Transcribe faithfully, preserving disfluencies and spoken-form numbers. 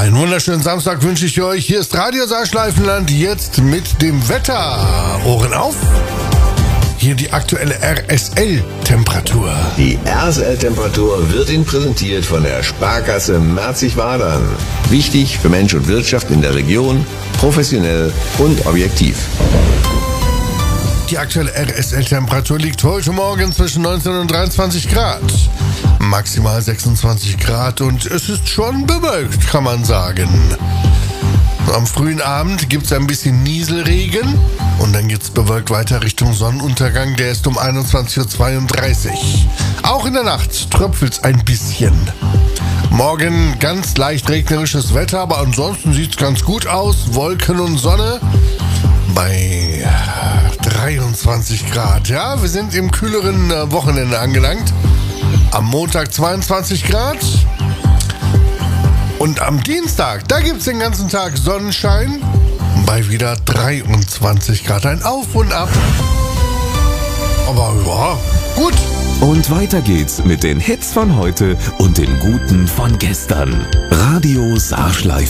Einen wunderschönen Samstag wünsche ich euch. Hier ist Radio Saarschleifenland, jetzt mit dem Wetter. Ohren auf. Hier die aktuelle R S L-Temperatur. Die R S L-Temperatur wird Ihnen präsentiert von der Sparkasse Merzig-Wadern. Wichtig für Mensch und Wirtschaft in der Region, professionell und objektiv. Die aktuelle R S L-Temperatur liegt heute Morgen zwischen neunzehn und dreiundzwanzig Grad. Maximal sechsundzwanzig Grad und es ist schon bewölkt, kann man sagen. Am frühen Abend gibt es ein bisschen Nieselregen und dann geht es bewölkt weiter Richtung Sonnenuntergang. Der ist um einundzwanzig Uhr zweiunddreißig. Auch in der Nacht tröpfelt es ein bisschen. Morgen ganz leicht regnerisches Wetter, aber ansonsten sieht es ganz gut aus. Wolken und Sonne bei dreiundzwanzig Grad. Ja, wir sind im kühleren Wochenende angelangt. Am Montag zweiundzwanzig Grad. Und am Dienstag, da gibt es den ganzen Tag Sonnenschein. Bei wieder dreiundzwanzig Grad. Ein Auf und Ab. Aber ja, gut. Und weiter geht's mit den Hits von heute und den guten von gestern. Radio Saarschleifenland.